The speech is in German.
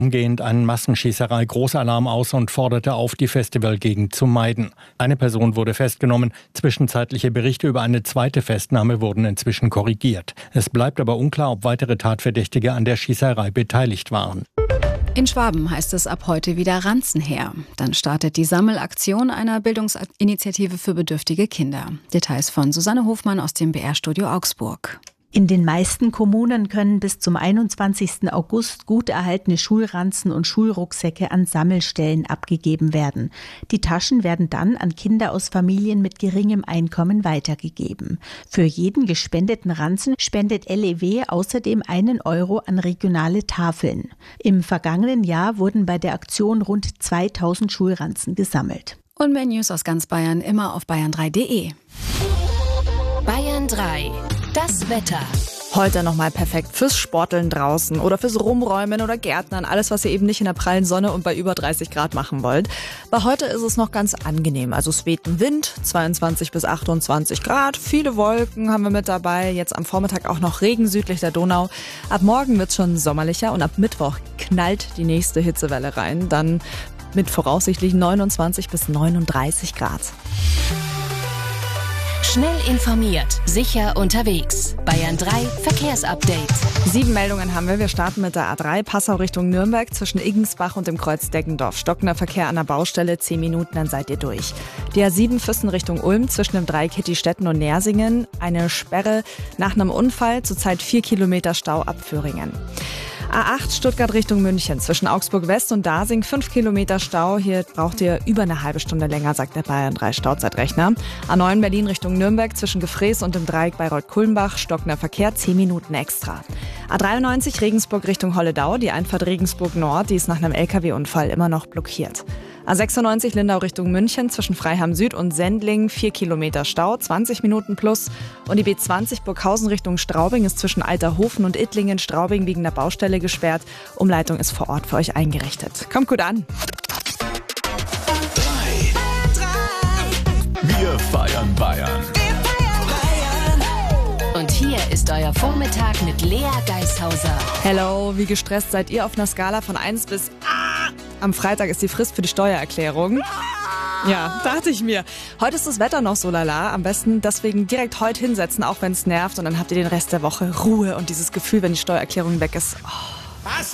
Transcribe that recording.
Umgehend eine Massenschießerei, Großalarm aus und forderte auf, die Festivalgegend zu meiden. Eine Person wurde festgenommen. Zwischenzeitliche Berichte über eine zweite Festnahme wurden inzwischen korrigiert. Es bleibt aber unklar, ob weitere Tatverdächtige an der Schießerei beteiligt waren. In Schwaben heißt es ab heute wieder Ranzen her. Dann startet die Sammelaktion einer Bildungsinitiative für bedürftige Kinder. Details von Susanne Hofmann aus dem BR-Studio Augsburg. In den meisten Kommunen können bis zum 21. August gut erhaltene Schulranzen und Schulrucksäcke an Sammelstellen abgegeben werden. Die Taschen werden dann an Kinder aus Familien mit geringem Einkommen weitergegeben. Für jeden gespendeten Ranzen spendet LEW außerdem 1 Euro an regionale Tafeln. Im vergangenen Jahr wurden bei der Aktion rund 2000 Schulranzen gesammelt. Und mehr News aus ganz Bayern immer auf bayern3.de. Bayern 3. Das Wetter. Heute nochmal perfekt fürs Sporteln draußen oder fürs Rumräumen oder Gärtnern. Alles, was ihr eben nicht in der prallen Sonne und bei über 30 Grad machen wollt. Bei heute ist es noch ganz angenehm. Also es weht ein Wind, 22 bis 28 Grad. Viele Wolken haben wir mit dabei. Jetzt am Vormittag auch noch Regen südlich der Donau. Ab morgen wird es schon sommerlicher und ab Mittwoch knallt die nächste Hitzewelle rein. Dann mit voraussichtlich 29 bis 39 Grad. Schnell informiert, sicher unterwegs. Bayern 3 Verkehrsupdate. 7 Meldungen haben wir. Wir starten mit der A3 Passau Richtung Nürnberg zwischen Iggensbach und dem Kreuz Deggendorf. Stockender Verkehr an der Baustelle, 10 Minuten, dann seid ihr durch. Die A7 Füssen Richtung Ulm zwischen dem Dreieck Hittistetten und Nersingen. Eine Sperre nach einem Unfall, zurzeit 4 Kilometer Stau ab Föhringen. A8 Stuttgart Richtung München zwischen Augsburg West und Dasing 5 Kilometer Stau. Hier braucht ihr über eine halbe Stunde länger, sagt der Bayern 3 Stauzeitrechner. A9 Berlin Richtung Nürnberg zwischen Gefrees und dem Dreieck Bayreuth-Kulmbach. Stockender Verkehr 10 Minuten extra. A93 Regensburg Richtung Holledau. Die Einfahrt Regensburg Nord, die ist nach einem LKW-Unfall immer noch blockiert. A96 Lindau Richtung München zwischen Freiham Süd und Sendling 4 Kilometer Stau, 20 Minuten plus. Und die B20 Burghausen Richtung Straubing ist zwischen Alterhofen und Ittlingen-Straubing wegen der Baustelle gesperrt. Umleitung ist vor Ort für euch eingerichtet. Kommt gut an. 3. Wir feiern Bayern. Und hier ist euer Vormittag mit Lea Geishauser. Hello, wie gestresst seid ihr auf einer Skala von 1 bis Am Freitag ist die Frist für die Steuererklärung. Ja, dachte ich mir. Heute ist das Wetter noch so lala. Am besten deswegen direkt heute hinsetzen, auch wenn es nervt. Und dann habt ihr den Rest der Woche Ruhe und dieses Gefühl, wenn die Steuererklärung weg ist. Oh.